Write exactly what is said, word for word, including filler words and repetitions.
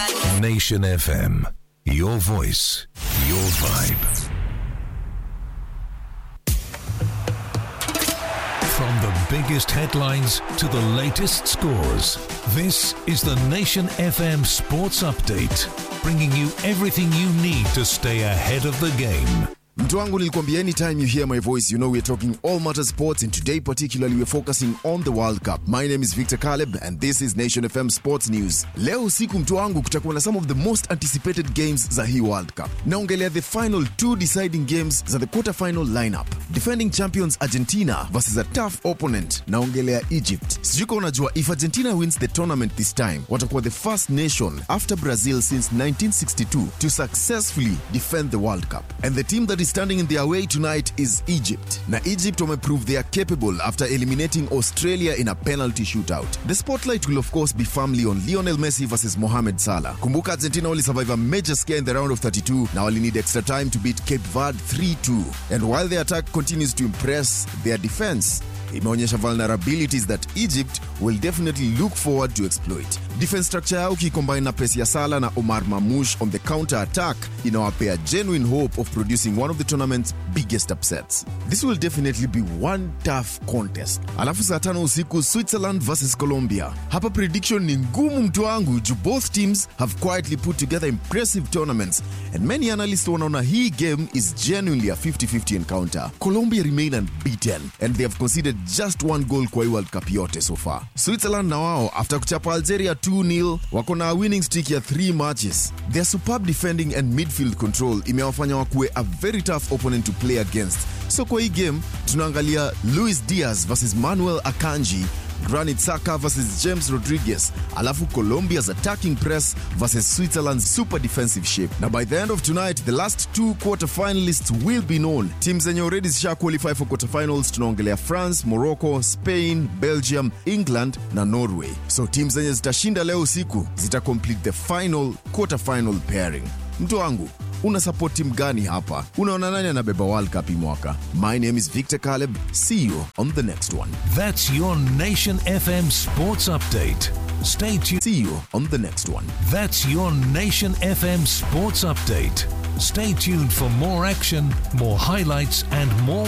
Nation F M. Your voice, your vibe. From the biggest headlines to the latest scores, this is the Nation F M Sports Update, bringing you everything you need to stay ahead of the game. Mtu wangu nilikwambia, anytime you hear my voice, you know we're talking all matter sports, and today particularly we're focusing on the World Cup. My name is Victor Caleb and this is Nation F M Sports News. Leo usiku mtu wangu kutakuwa na some of the most anticipated games za hii World Cup. Naongelea the final two deciding games za the quarter-final lineup. Defending champions Argentina versus a tough opponent, naongelea Egypt. Sijuko unajua, if Argentina wins the tournament this time, watakuwa the first nation after Brazil since nineteen sixty-two to successfully defend the World Cup. And the team that is standing in their way tonight is Egypt. Na Egypt wameprove they are capable after eliminating Australia in a penalty shootout. The spotlight will of course be firmly on Lionel Messi versus Mohamed Salah. Kumbuka Argentina only survive a major scare in the round of thirty-two. Now only need extra time to beat Cape Verde three two. And while their attack continues to impress, their defense imeonyesha vulnerabilities that Egypt will definitely look forward to exploit. Defense structure yao kicombine na pesi ya Salah na Omar Mamouche on the counter-attack inawapea genuine hope of producing one of the tournament's biggest upsets. This will definitely be one tough contest. Alafu saa tano usiku, Switzerland versus Colombia. Hapa prediction ni ngumu mtu wangu, ju both teams have quietly put together impressive tournaments, and many analysts wanaona hii game is genuinely a fifty-fifty encounter. Colombia remain unbeaten and they have conceded just one goal kwa World Cup yote so far. Switzerland na wao, after kuchapa Algeria two nil, wako na winning streak ya three matches. Their superb defending and midfield control imewafanya wakuwe a very tough opponent to play against. So kwa hii game, tunaangalia Luis Diaz versus Manuel Akanji, Granit Xhaka versus James Rodriguez, alafu Colombia's attacking press versus Switzerland's super defensive shape. Now by the end of tonight, the last two quarter-finalists will be known. Teams zenye already zisha qualify for quarter-finals, tunaongelea France, Morocco, Spain, Belgium, England na Norway. So teams zenye zitashinda leo usiku zita complete the final quarter-final pairing. Mtu wangu, una support team gani hapa? Unaona nani anabeba World Cup hii mwaka? My name is Victor Caleb. See you on the next one. That's your Nation F M Sports Update. Stay tuned. See you on the next one. That's your Nation F M Sports Update. Stay tuned for more action, more highlights, and more